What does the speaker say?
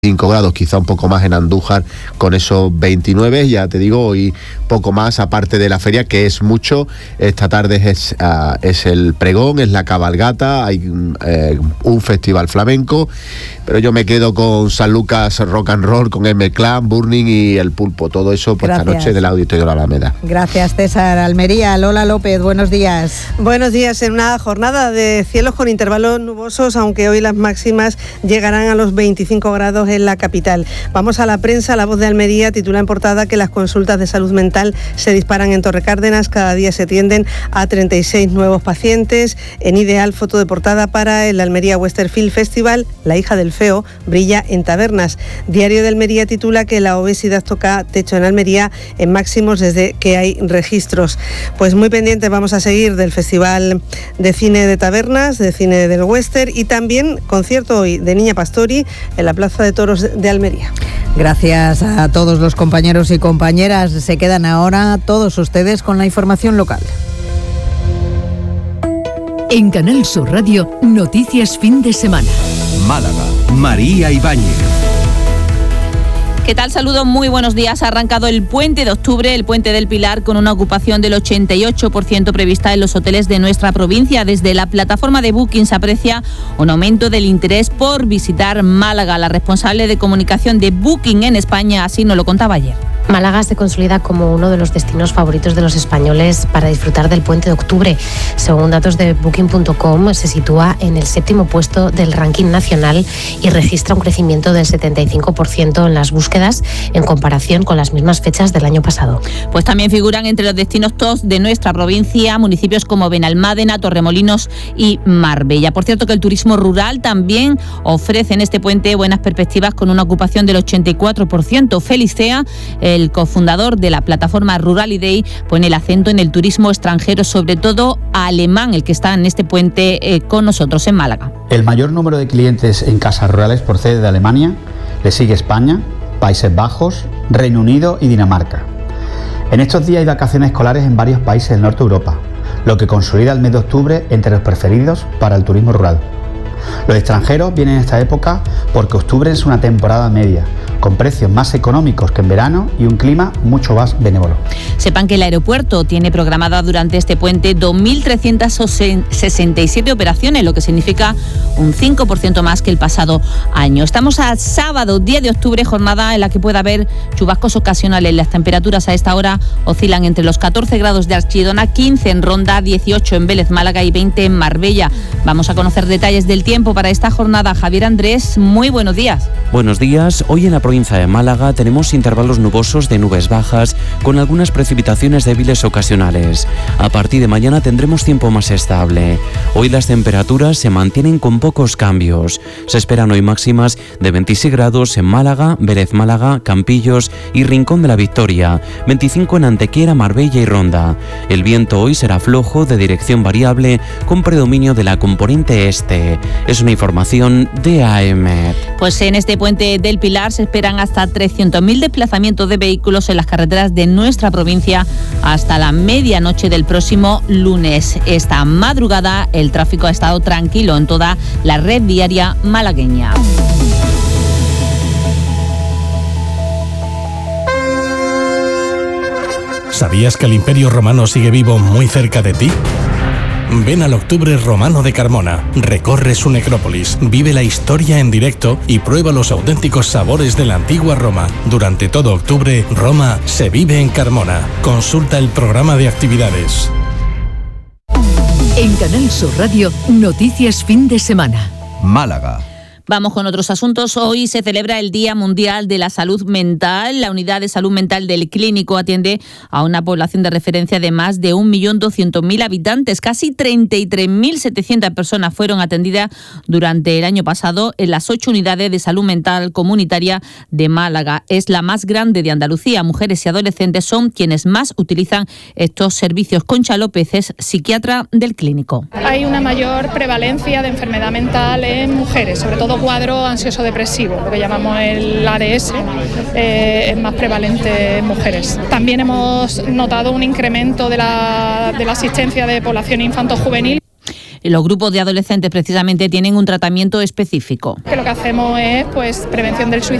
5 grados, quizá un poco más en Andújar con esos 29, ya te digo, hoy poco más, aparte de la feria, que es mucho. Esta tarde es el pregón, es la cabalgata, hay un festival flamenco, pero yo me quedo con San Lucas Rock and Roll, con M-Clan, Burning y El Pulpo, todo eso por esta noche del Auditorio de la Alameda. Gracias, César. Almería, Lola López, buenos días. Buenos días, en una jornada de cielos con intervalos nubosos, aunque hoy las máximas llegarán a los 25 grados en la capital. Vamos a la prensa. La Voz de Almería titula en portada que las consultas de salud mental se disparan en Torrecárdenas, cada día se atienden a 36 nuevos pacientes. En Ideal, foto de portada para el Almería Westerfield Festival, la hija del feo brilla en tabernas. Diario de Almería titula que la obesidad toca techo en Almería en máximos desde que hay registros. Pues muy pendientes vamos a seguir del Festival de Cine de Tabernas, de Cine del Western, y también concierto hoy de Niña Pastori en la Plaza de Toros de Almería. Gracias a todos los compañeros y compañeras. Se quedan ahora todos ustedes con la información local. En Canal Sur Radio, noticias fin de semana. Málaga, María Ibáñez. ¿Qué tal? Saludos, muy buenos días. Ha arrancado el puente de octubre, el puente del Pilar, con una ocupación del 88% prevista en los hoteles de nuestra provincia. Desde la plataforma de Booking se aprecia un aumento del interés por visitar Málaga. La responsable de comunicación de Booking en España así nos lo contaba ayer. Málaga se consolida como uno de los destinos favoritos de los españoles para disfrutar del puente de octubre. Según datos de Booking.com, se sitúa en el 7º puesto del ranking nacional y registra un crecimiento del 75% en las búsquedas en comparación con las mismas fechas del año pasado. Pues también figuran entre los destinos top de nuestra provincia municipios como Benalmádena, Torremolinos y Marbella. Por cierto, que el turismo rural también ofrece en este puente buenas perspectivas, con una ocupación del 84%. Félix Cea, el cofundador de la plataforma Rural Day, pone el acento en el turismo extranjero, sobre todo alemán, el que está en este puente con nosotros en Málaga. El mayor número de clientes en casas rurales procede de Alemania, le sigue España, Países Bajos, Reino Unido y Dinamarca. En estos días hay vacaciones escolares en varios países del norte de Europa, lo que consolida el mes de octubre entre los preferidos para el turismo rural. Los extranjeros vienen en esta época porque octubre es una temporada media, con precios más económicos que en verano y un clima mucho más benévolo. Sepan que el aeropuerto tiene programada durante este puente 2.367 operaciones, lo que significa un 5% más que el pasado año. Estamos a sábado, 10 de octubre, jornada en la que puede haber chubascos ocasionales. Las temperaturas a esta hora oscilan entre los 14 grados de Archidona, 15 en Ronda, 18 en Vélez, Málaga y 20 en Marbella. Vamos a conocer detalles del tiempo para esta jornada. Javier Andrés, muy buenos días. Buenos días. Hoy en la provincia de Málaga tenemos intervalos nubosos de nubes bajas con algunas precipitaciones débiles ocasionales. A partir de mañana tendremos tiempo más estable. Hoy las temperaturas se mantienen con pocos cambios. Se esperan hoy máximas de 26 grados en Málaga, Vélez Málaga, Campillos y Rincón de la Victoria, 25 en Antequera, Marbella y Ronda. El viento hoy será flojo, de dirección variable, con predominio de la componente este. Es una información de AEMET. Pues en este puente del Pilar se esperan hasta 300.000 desplazamientos de vehículos en las carreteras de nuestra provincia hasta la medianoche del próximo lunes. Esta madrugada el tráfico ha estado tranquilo en toda la red viaria malagueña. ¿Sabías que el Imperio Romano sigue vivo muy cerca de ti? Ven al Octubre Romano de Carmona, recorre su necrópolis, vive la historia en directo y prueba los auténticos sabores de la antigua Roma. Durante todo octubre, Roma se vive en Carmona. Consulta el programa de actividades. En Canal Sur Radio, noticias fin de semana. Málaga. Vamos con otros asuntos. Hoy se celebra el Día Mundial de la Salud Mental. La Unidad de Salud Mental del Clínico atiende a una población de referencia de más de 1.200.000 habitantes. Casi 33.700 personas fueron atendidas durante el año pasado en las 8 unidades de salud mental comunitaria de Málaga. Es la más grande de Andalucía. Mujeres y adolescentes son quienes más utilizan estos servicios. Concha López es psiquiatra del Clínico. Hay una mayor prevalencia de enfermedad mental en mujeres, sobre todo cuadro ansioso-depresivo, lo que llamamos el ADS, es más prevalente en mujeres. También hemos notado un incremento de la asistencia de población infanto-juvenil. Los grupos de adolescentes precisamente tienen un tratamiento específico. Que lo que hacemos es prevención del suicidio